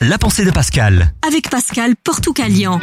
La pensée de Pascal. Avec Pascal Portoukalian.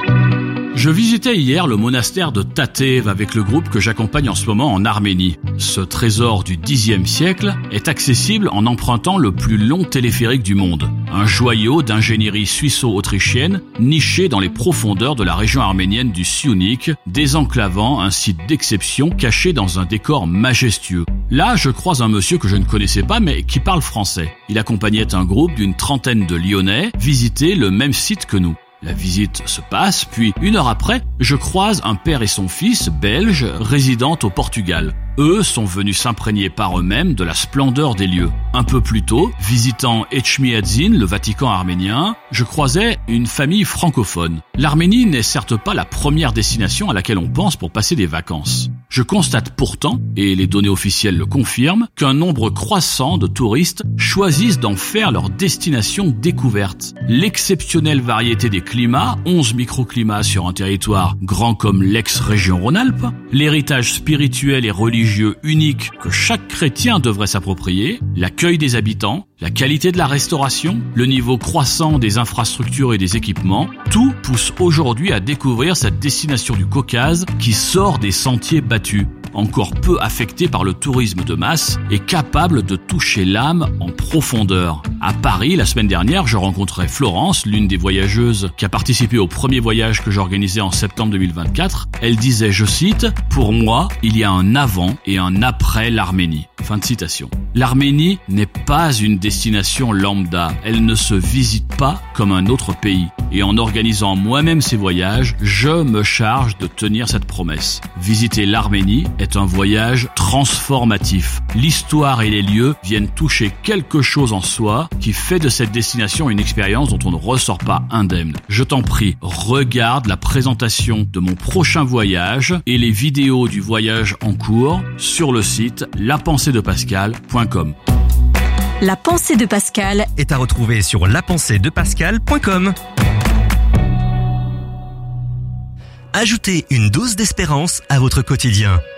Je visitais hier le monastère de Tatev avec le groupe que j'accompagne en ce moment en Arménie. Ce trésor du Xe siècle est accessible en empruntant le plus long téléphérique du monde. Un joyau d'ingénierie suisso-autrichienne niché dans les profondeurs de la région arménienne du Syunik, désenclavant un site d'exception caché dans un décor majestueux. Là, je croise un monsieur que je ne connaissais pas mais qui parle français. Il accompagnait un groupe d'une trentaine de Lyonnais visiter le même site que nous. La visite se passe, puis 1 heure après, je croise un père et son fils belges résidant au Portugal. Eux sont venus s'imprégner par eux-mêmes de la splendeur des lieux. Un peu plus tôt, visitant Etchmiadzin, le Vatican arménien, je croisais une famille francophone. L'Arménie n'est certes pas la première destination à laquelle on pense pour passer des vacances. Je constate pourtant, et les données officielles le confirment, qu'un nombre croissant de touristes choisissent d'en faire leur destination découverte. L'exceptionnelle variété des climats, 11 microclimats sur un territoire grand comme l'ex-région Rhône-Alpes, l'héritage spirituel et religieux unique que chaque chrétien devrait s'approprier, l'accueil des habitants, la qualité de la restauration, le niveau croissant des infrastructures et des équipements, tout pousse aujourd'hui à découvrir cette destination du Caucase qui sort des sentiers battus, encore peu affecté par le tourisme de masse et capable de toucher l'âme en profondeur. À Paris, la semaine dernière, je rencontrais Florence, l'une des voyageuses qui a participé au premier voyage que j'organisais en septembre 2024. Elle disait, je cite, « Pour moi, il y a un avant et un après l'Arménie ». Fin de citation. L'Arménie n'est pas une destination lambda. Elle ne se visite pas comme un autre pays. Et en organisant moi-même ces voyages, je me charge de tenir cette promesse. Visiter l'Arménie est un voyage transformatif. L'histoire et les lieux viennent toucher quelque chose en soi qui fait de cette destination une expérience dont on ne ressort pas indemne. Je t'en prie, regarde la présentation de mon prochain voyage et les vidéos du voyage en cours sur le site lapenseedepascal.com. La pensée de Pascal Est à retrouver sur lapenseedepascal.com. Ajoutez une dose d'espérance à votre quotidien.